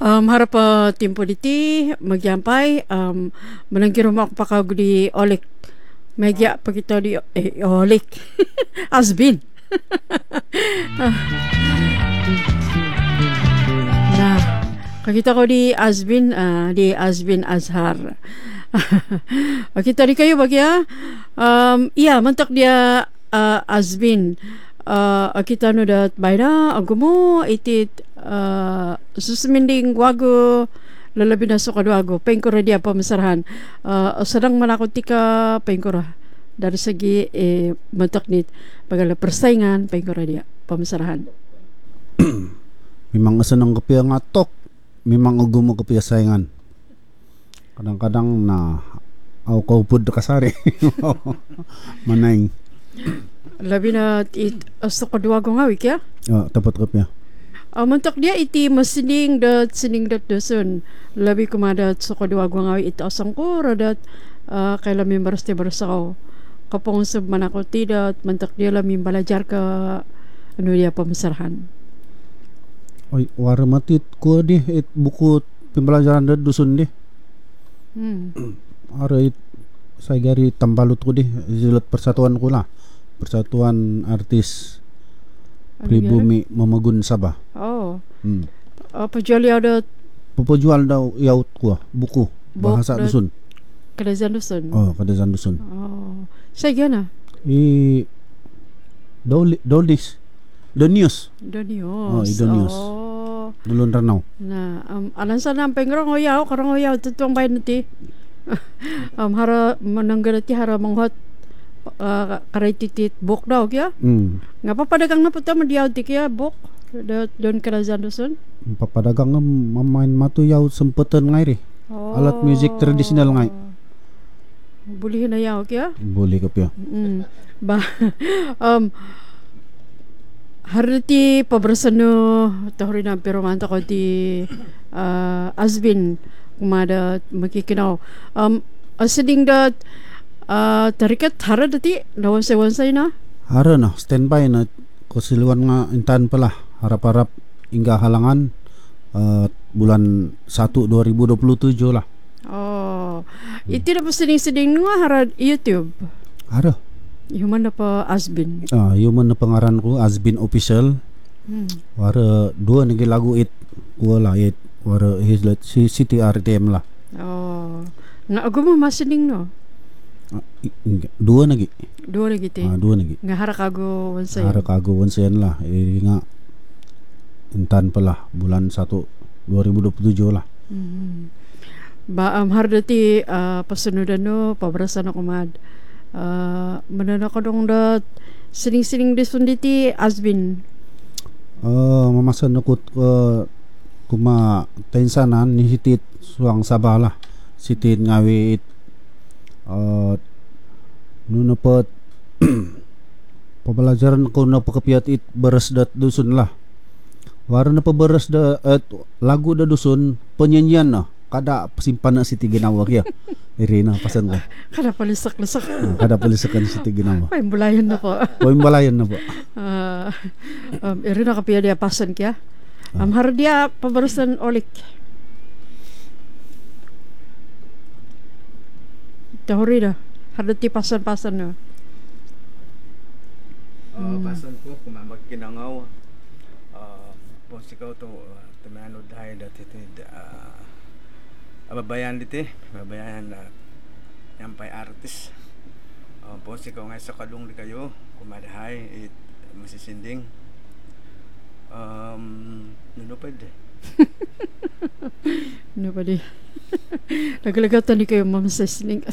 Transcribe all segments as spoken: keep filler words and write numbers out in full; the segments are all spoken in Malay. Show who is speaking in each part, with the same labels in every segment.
Speaker 1: Um, harap pa timpo diti magyampay um manangkirumak pakag di olik megya pagito di eh, olik asbin. Nah, kakita ko di Asbin, ah, di Asbin Azhar. Kita di kayo bagya. Um, iya, mantak dia uh, Asbin. Uh, kita no dat bayna agumo itit uh, susminding wago lalabi na sukadwago pengkora dia pamasaran. Uh, sedang manakot tika pengkora dari segi eh, mantak nit bagala persaingan pengkora dia pamasaran.
Speaker 2: Memang senang kepiya ngatok, memang agumo kepiya saingan. Kadang-kadang na au kau pud kasari. Manaing.
Speaker 1: Labi na it asto kadua ko nga wik ya.
Speaker 2: Oh, tapat kepiya.
Speaker 1: Uh, mantak dia iti masining dat sining dat dosun. Labi kumadat so kadua ko nga it asang ko radat uh, kay lami baraste barasaw. Kapong sab manako tidat mantak dia lami balajar ka ano dia pamasaran.
Speaker 2: Oi, wara matit ko di it buku pembelajaran da dusun di.
Speaker 1: Hmm.
Speaker 2: Ara it saya gari tambalut ko di zilat persatuan ko lah. Persatuan Artis Pribumi Mamagun Sabah.
Speaker 1: Oh.
Speaker 2: Hmm.
Speaker 1: Apa jual ada
Speaker 2: Pupujual daw yaut ko buku bahasa
Speaker 1: Bok,
Speaker 2: dusun.
Speaker 1: Kadazan dusun.
Speaker 2: Oh, kadazan dusun.
Speaker 1: Oh. Saya gana.
Speaker 2: I Doli Dolis The News.
Speaker 1: The news.
Speaker 2: Oh, i The News.
Speaker 1: Oh.
Speaker 2: Dulun Ranau.
Speaker 1: Na um, alan sa nang pengrong oyaw karong oyaw tutong bay nati. um hara mananggalati hara manghot uh, karay titit bok daw kya.
Speaker 2: Hmm.
Speaker 1: Nga pa padagang na puta madiyaw ti kya bok. Don kadazan dusun.
Speaker 2: Papadagang nga mamain matuyaw sempetan ngay ri.
Speaker 1: Oh.
Speaker 2: Alat music tradisional ngay.
Speaker 1: Bulihin na yaw kya.
Speaker 2: Boleh ka pya.
Speaker 1: Mm. Ba um hariti pabrasano tahuri na pero manta ko di uh, Asbin kumada makikinaw um asiding dat uh, tarikat hara dati lawan sa wansay na
Speaker 2: Hara na standby na kusiluan nga intan pala harap-harap hingga halangan uh, bulan satu dua ribu dua puluh tujuh lah.
Speaker 1: oh iti na pa siding-siding nga hara YouTube
Speaker 2: Hara.
Speaker 1: human na pa Asbin.
Speaker 2: Ah, human na pangaran ko Asbin Official.
Speaker 1: Hmm.
Speaker 2: Wara dua nagi lagu it wala it wara hislat si City R T M lah.
Speaker 1: Oh nga ago mo masiding no
Speaker 2: Ah, i- inga- dua nagi.
Speaker 1: duwa lagi ti
Speaker 2: Ah, dua nagi.
Speaker 1: nga hara kago wansay
Speaker 2: Hara kago onsen lah. Eh nga intan pala bulan satu dua ribu dua puluh tujuh lah.
Speaker 1: Mm. Ba um, harda ti uh, pasunudan no pabrasa na kumad. Uh, manana ko dong dat sining-sining disun diti Asbin.
Speaker 2: Uh, mamasan ako uh, kuma tensanan ni sitit suang Sabah lah. Sitit ngawi it uh, nuna pat pembelajaran ko na pakapiat it beres dat dusun lah. Wara na paberes da at lagu da dusun penyanyian na kada simpan na Siti Ginawa kya. Irina pasan ko.
Speaker 1: Kada palisak-lisak.
Speaker 2: Uh, kada palisakan Siti Ginawa.
Speaker 1: Ay, bulayan na po.
Speaker 2: Poin balayan na po.
Speaker 1: Uh, um, iri na kapiya dia pasan kya. Um, har dia pabarusan olik. Tahuri na. Harda ti pasan-pasan no.
Speaker 3: Uh, pasan ko kumambag kinangaw uh, po sikaw to uh, tumanod dahil dati uh, ababayan diti ababayan uh, yang pay artist uh, po sikaw ngay sa kalung di kayo kumadahay it masisinding um nunupad
Speaker 1: Ano pa di? Nagalagatan ni kayo mamsasning.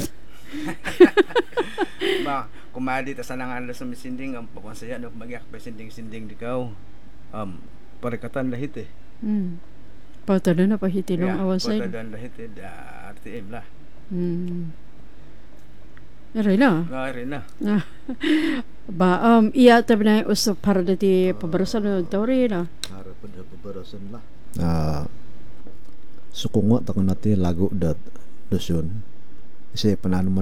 Speaker 3: ba kumadi ta sanangan sa misinding ang pagkonsaya no magyak pa sinding-sinding di kaw um parekatan lahit eh.
Speaker 1: Hmm. Patada na pahiti nung awasay.
Speaker 3: Patadan lahit eh uh, R T M lah.
Speaker 1: Hmm. Aray na.
Speaker 3: Ngari na.
Speaker 1: Ah. Ba um iya tabi na usap para dati pabarusan no tawri na.
Speaker 4: Harap pada pabarasan lah. Ah, sukungo takon nati lagu dat dosun. Kasi panano